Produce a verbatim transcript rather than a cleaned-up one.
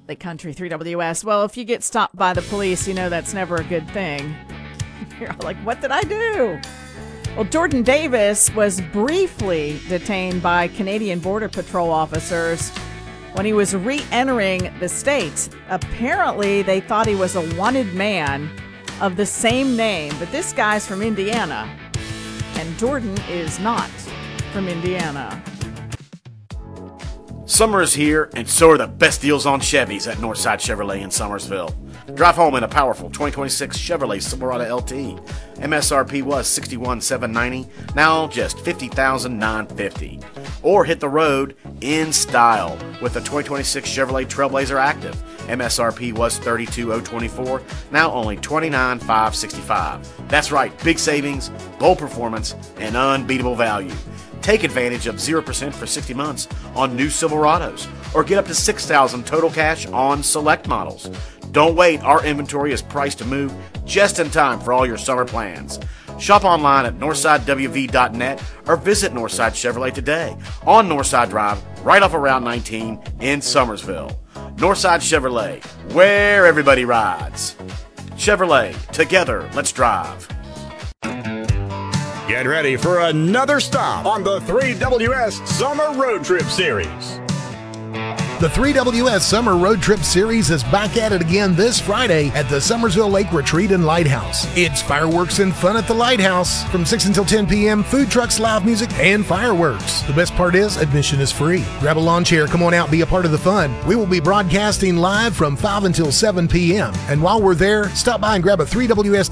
The Country three W S. Well, if you get stopped by the police, you know that's never a good thing. You're like, what did I do? Well, Jordan Davis was briefly detained by Canadian Border Patrol officers when he was re-entering the state. Apparently, they thought he was a wanted man of the same name, but this guy's from Indiana, and Jordan is not from Indiana. Summer is here, and so are the best deals on Chevys at Northside Chevrolet in Summersville. Drive home in a powerful twenty twenty-six Chevrolet Silverado L T. M S R P was sixty-one thousand seven hundred ninety dollars, now just fifty thousand nine hundred fifty dollars. Or hit the road in style with the twenty twenty-six Chevrolet Trailblazer Active. M S R P was thirty-two thousand twenty-four dollars, now only twenty-nine thousand five hundred sixty-five dollars. That's right, big savings, bold performance, and unbeatable value. Take advantage of zero percent for sixty months on new Silverados, or get up to six thousand dollars total cash on select models. Don't wait, our inventory is priced to move just in time for all your summer plans. Shop online at northside w v dot net or visit Northside Chevrolet today on Northside Drive, right off of Route nineteen in Summersville. Northside Chevrolet, where everybody rides. Chevrolet, together, let's drive. Get ready for another stop on the three W S Summer Road Trip Series. The three W S Summer Road Trip Series is back at it again this Friday at the Summersville Lake Retreat and Lighthouse. It's fireworks and fun at the Lighthouse from six until ten p.m., food trucks, live music, and fireworks. The best part is admission is free. Grab a lawn chair, come on out, be a part of the fun. We will be broadcasting live from five until seven p.m. And while we're there, stop by and grab a three W S